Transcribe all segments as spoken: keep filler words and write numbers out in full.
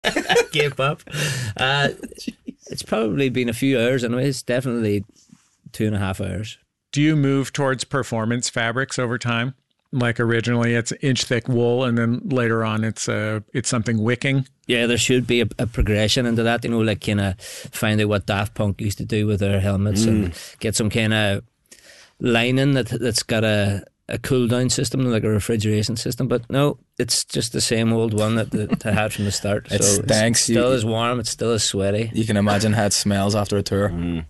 Gave up. Uh, it's probably been a few hours anyway. It's definitely two and a half hours. Do you move towards performance fabrics over time? Like originally it's inch thick wool and then later on it's uh, it's something wicking? Yeah, there should be a, a progression into that, you know, like kind of find out what Daft Punk used to do with their helmets mm. and get some kind of lining that, that's got a, a cool down system, like a refrigeration system. But no, it's just the same old one that, that I had from the start. It so stinks. It's still you, as warm, it's still as sweaty. You can imagine how it smells after a tour. Mm.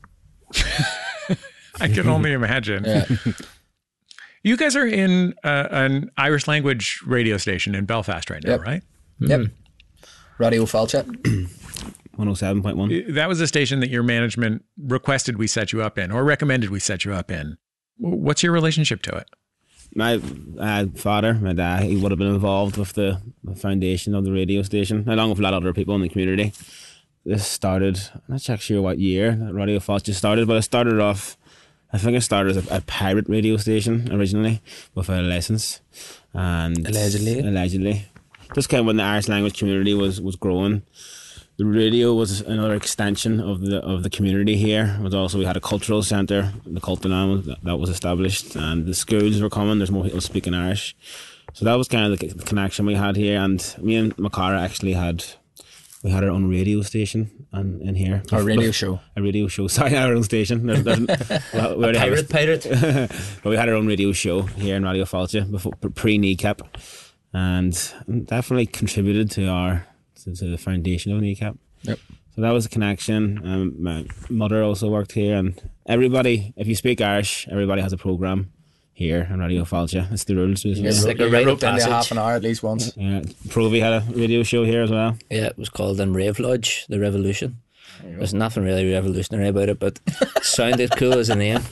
I can only imagine. Yeah. You guys are in uh, an Irish language radio station in Belfast right now, yep. right? Yep. Mm. Radio Falcha. one oh seven point one. That was a station that your management requested we set you up in or recommended we set you up in. What's your relationship to it? My uh, father, my dad, he would have been involved with the, the foundation of the radio station, along with a lot of other people in the community. This started, I'm not actually sure what year Radio Falcha started, but it started off, I think it started as a, a pirate radio station originally with a license. And allegedly. Allegedly. Just kind of when the Irish language community was, was growing. The radio was another extension of the of the community here. It was also, we had a cultural centre, the Cultaland that, that was established, and the schools were coming, there's more people speaking Irish. So that was kind of the, the connection we had here, and me and Macara actually had, we had our own radio station and in here. Our radio show. A radio show, sorry, our own station. There's, there's, well, we a pirate, pirate. But we had our own radio show here in Radio Falcha, before, pre-Kneecap, and definitely contributed to our to, to the foundation of Kneecap. Yep. So that was a connection. Um, my mother also worked here, and everybody, if you speak Irish, everybody has a programme here on Radio Falcha. It's the rules. You it's like a rite of passage. Half an hour at least once. Yeah, Provy had a radio show here as well. Yeah, it was called um, Rave Lodge, The Revolution. There There's nothing really revolutionary about it, but it sounded cool as a name.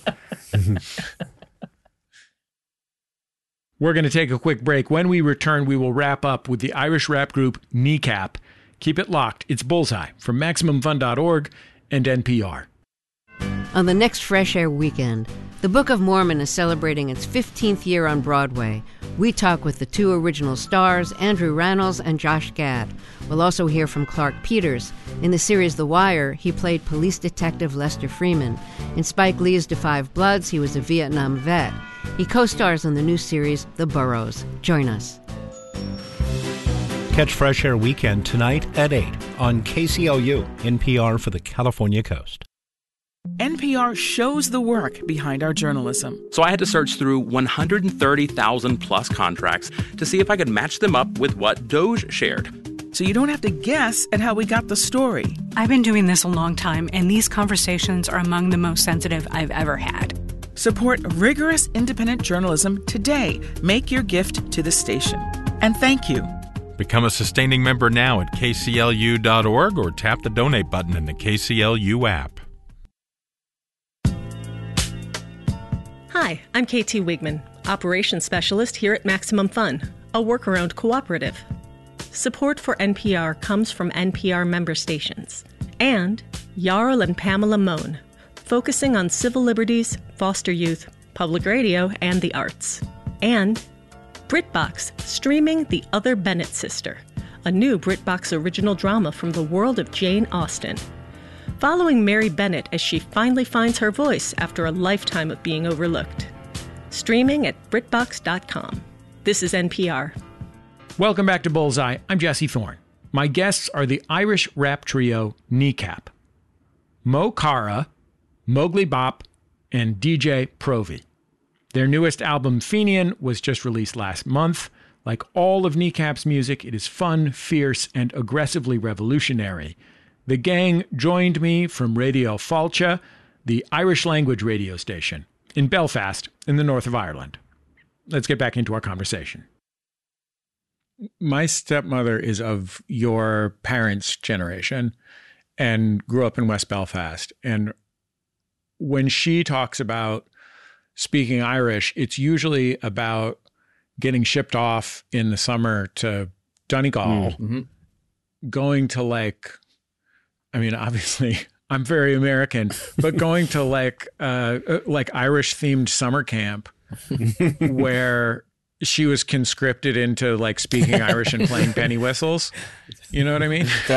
We're going to take a quick break. When we return, we will wrap up with the Irish rap group Kneecap. Keep it locked. It's Bullseye from Maximum Fun dot org and N P R. On the next Fresh Air weekend, the Book of Mormon is celebrating its fifteenth year on Broadway. We talk with the two original stars, Andrew Rannells and Josh Gad. We'll also hear from Clark Peters. In the series The Wire, he played police detective Lester Freeman. In Spike Lee's Da Five Bloods, he was a Vietnam vet. He co-stars in the new series The Burrows. Join us. Catch Fresh Air Weekend tonight at eight on K C L U, N P R for the California Coast. N P R shows the work behind our journalism. So I had to search through one hundred thirty thousand plus contracts to see if I could match them up with what Doge shared. So you don't have to guess at how we got the story. I've been doing this a long time, and these conversations are among the most sensitive I've ever had. Support rigorous independent journalism today. Make your gift to the station. And thank you. Become a sustaining member now at K C L U dot org or tap the donate button in the K C L U app. Hi, I'm K T Wigman, Operations Specialist here at Maximum Fun, a workaround cooperative. Support for N P R comes from N P R member stations and Jarl and Pamela Mohn, focusing on civil liberties, foster youth, public radio, and the arts. And BritBox, streaming The Other Bennett Sister, a new BritBox original drama from the world of Jane Austen. Following Mary Bennett as she finally finds her voice after a lifetime of being overlooked. Streaming at Brit Box dot com. This is N P R. Welcome back to Bullseye. I'm Jesse Thorne. My guests are the Irish rap trio Kneecap. Mo Cara, Mowgli Bop, and D J Provy. Their newest album, Fenian, was just released last month. Like all of Kneecap's music, it is fun, fierce, and aggressively revolutionary. The gang joined me from Radio Falcha, the Irish language radio station, in Belfast, in the north of Ireland. Let's get back into our conversation. My stepmother is of your parents' generation and grew up in West Belfast. And when she talks about speaking Irish, it's usually about getting shipped off in the summer to Donegal, mm-hmm. going to like... I mean, obviously, I'm very American, but going to like uh, like Irish themed summer camp where she was conscripted into like speaking Irish and playing penny whistles. You know what I mean?